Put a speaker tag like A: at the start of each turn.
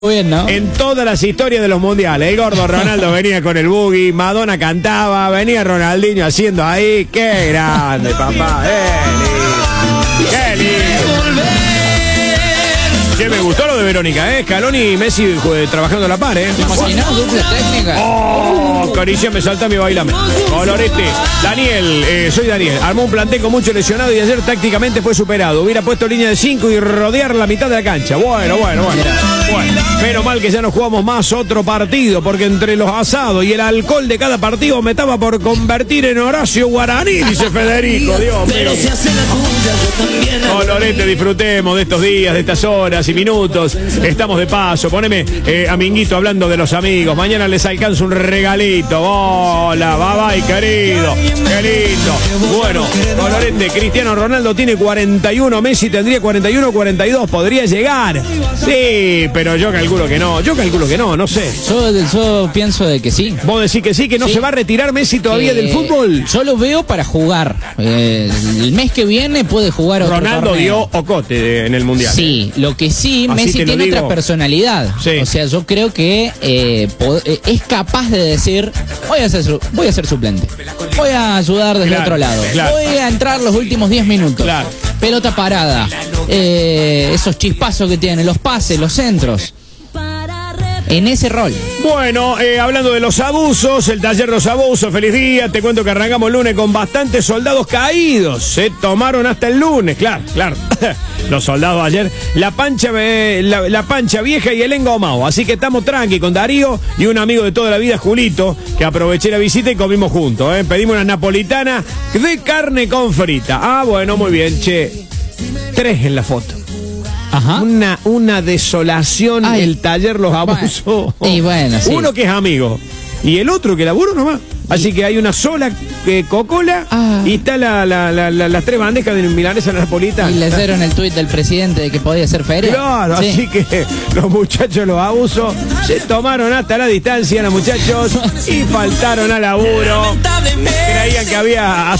A: Bien, ¿no?
B: En todas las historias de los mundiales. El gordo Ronaldo venía con el boogie, Madonna cantaba, venía Ronaldinho haciendo ahí. ¡Qué grande, papá! ¡Qué lindo! Che, me gustó lo de Verónica, ¿eh? Scaloni y Messi trabajando a la par, ¿eh?
A: ¿Te imaginas dupla técnica?
B: ¡Oh! Caricia, me salta mi bailame. Colorete. Daniel, soy Daniel. Armó un plantel con mucho lesionado y ayer tácticamente fue superado. Hubiera puesto línea de 5 y rodear la mitad de la cancha. Bueno. Menos mal que ya no jugamos más otro partido, porque entre los asados y el alcohol de cada partido me estaba por convertir en Horacio Guaraní, dice Federico. Dios mío. Colorete, disfrutemos de estos días, de estas horas y minutos. Estamos de paso. Poneme a Minguito hablando de los amigos. Mañana les alcanza un regalito. Hola, bye querido. Qué lindo. Bueno, Colorete, Cristiano Ronaldo tiene 41, Messi tendría 41 o 42. Podría llegar. Sí, pero yo calculo que no, no sé.
A: Yo pienso de que sí.
B: ¿Vos decís que sí, que no se va a retirar Messi todavía del fútbol?
A: Yo lo veo para jugar. El mes que viene puede jugar otro
B: Ronaldo
A: torneo.
B: dio ocote en el Mundial.
A: Sí, lo que sí,
B: Así
A: Messi tiene otra personalidad.
B: Sí.
A: O sea, yo creo que es capaz de decir, voy a ser suplente. Voy a ayudar desde otro lado.
B: Claro.
A: Voy a entrar los últimos 10 minutos.
B: Claro.
A: Pelota parada. Esos chispazos que tienen, los pases, los centros. En ese rol.
B: Bueno, hablando de los abusos, el taller Los Abusos, feliz día. Te cuento que arrancamos el lunes con bastantes soldados caídos. Se tomaron hasta el lunes, claro. Los soldados ayer, la pancha vieja y el engomado. Así que estamos tranqui con Darío y un amigo de toda la vida, Julito, que aproveché la visita y comimos juntos. Pedimos una napolitana de carne con frita. Ah, bueno, muy bien, che. 3 en la foto.
A: Ajá.
B: Una desolación.
A: Ay.
B: El taller Los Abusos.
A: Y bueno, sí.
B: Uno que es amigo y el otro que laburo nomás. Así que hay una sola Coca-Cola y está las 3 bandejas de milanesa napolitana.
A: Y leyeron el tuit del presidente de que podía ser feria.
B: Claro,
A: Sí.
B: así que los muchachos Los Abusos se tomaron hasta la distancia, los muchachos, y faltaron al laburo. Creían que había